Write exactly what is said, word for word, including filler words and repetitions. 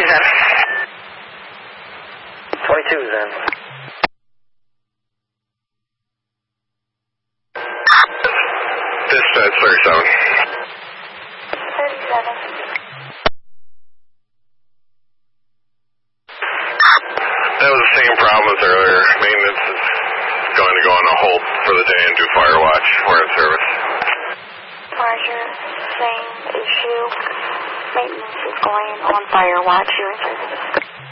then. twenty-two is in. Dispatch thirty-seven. thirty-seven. That was the same problem as earlier. Maintenance is going to go on a hold for the day and do fire watch. We're in service. Roger. Same issue. Maintenance is going on fire watch. You're in service.